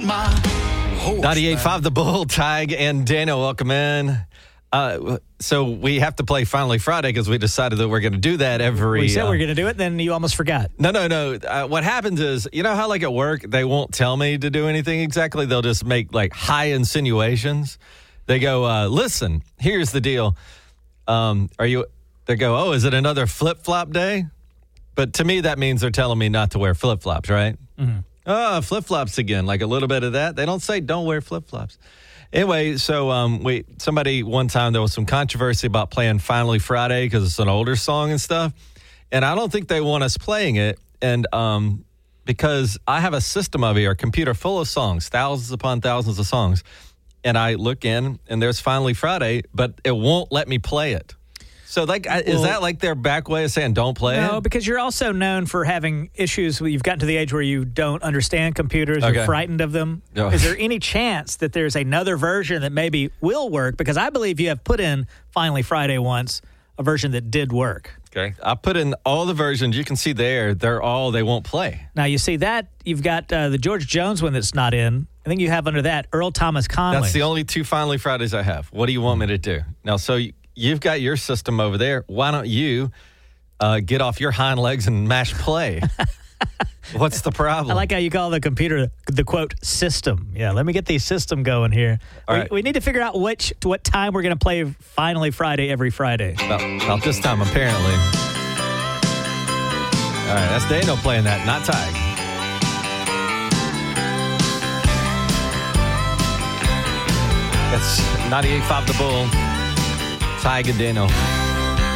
my horse. 98.5 The Bull, Tig and Dano, welcome in. So we have to play Finally Friday because we decided that we're going to do that every... We said we're going to do it, then you almost forgot. No. What happens is, you know how like at work, they won't tell me to do anything exactly? They'll just make like high insinuations. They go, listen, here's the deal. They go, oh, is it another flip-flop day? But to me, that means they're telling me not to wear flip-flops, right? Mm-hmm. Oh, flip-flops again, like a little bit of that. They don't say don't wear flip-flops. Anyway, so somebody one time, there was some controversy about playing Finally Friday because it's an older song and stuff. And I don't think they want us playing it. And because I have a system of a computer full of songs, thousands upon thousands of songs. And I look in and there's Finally Friday, but it won't let me play it. So, is that like their back way of saying don't play it? No, because you're also known for having issues. You've gotten to the age where you don't understand computers. Okay. You're frightened of them. Oh. Is there any chance that there's another version that maybe will work? Because I believe you have put in Finally Friday once, a version that did work. Okay. I put in all the versions. You can see there, they won't play. Now, you see that you've got the George Jones one that's not in. I think you have under that Earl Thomas Conley. That's the only two Finally Fridays I have. What do you want me to do? Now, so you've got your system over there. Why don't you get off your hind legs and mash play? What's the problem? I like how you call the computer the, quote, system. Yeah, let me get the system going here. We need to figure out what time we're going to play Finally Friday every Friday. About this time, apparently. All right, that's Dano playing that, not Tig. That's 98.5 The Bull, Tig and Dano.